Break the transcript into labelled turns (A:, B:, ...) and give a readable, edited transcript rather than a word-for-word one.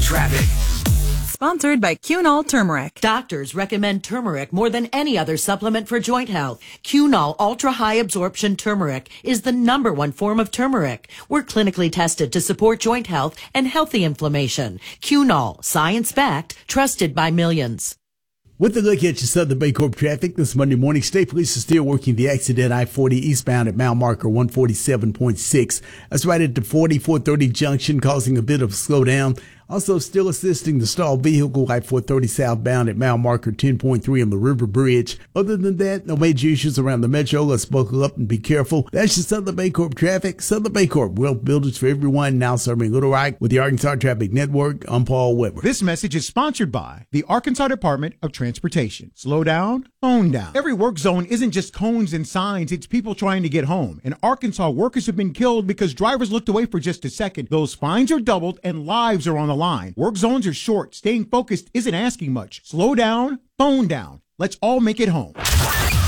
A: traffic.
B: Sponsored by Cunol Turmeric.
C: Doctors recommend turmeric more than any other supplement for joint health. Cunol Ultra High Absorption Turmeric is the #1 form of turmeric. We're clinically tested to support joint health and healthy inflammation. Cunol, science-backed, trusted by millions.
D: With a look at your Southern Baycorp traffic this Monday morning, State Police are still working the accident I-40 eastbound at mile marker 147.6. That's right at the 4430 junction, causing a bit of a slowdown. Also still assisting the stalled vehicle I-430 southbound at mile marker 10.3 on the River Bridge. Other than that, no major issues around the metro. Let's buckle up and be careful. That's your Southern Baycorp traffic. Southern Baycorp, wealth builders for everyone, now serving Little Rock with the Arkansas Traffic Network. I'm Paul Weber.
E: This message is sponsored by the Arkansas Department of Transportation. Slow down, phone down. Every work zone isn't just cones and signs, it's people trying to get home. In Arkansas, workers have been killed because drivers looked away for just a second. Those fines are doubled and lives are on the line. Work zones are short. Staying focused isn't asking much. Slow down, phone down. Let's all make it home.